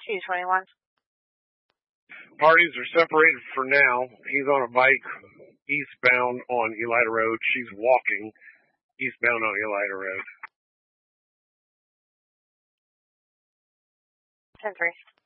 221. Parties are separated for now. He's on a bike eastbound on Elida Road. She's walking eastbound on Elida Road. 10-3.